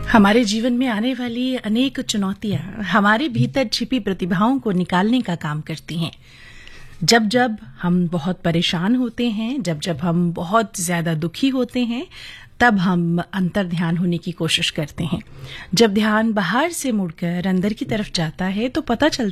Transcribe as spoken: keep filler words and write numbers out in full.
हमारे जीवन में आने वाली अनेक चुनौतियां हमारे भीतर छिपी प्रतिभाओं को निकालने का काम करती हैं। जब जब हम बहुत परेशान होते हैं, जब जब हम बहुत ज्यादा दुखी होते हैं, तब हम अंतर ध्यान होने की कोशिश करते हैं। जब ध्यान बाहर से मुड़कर अंदर की तरफ जाता है तो पता चलता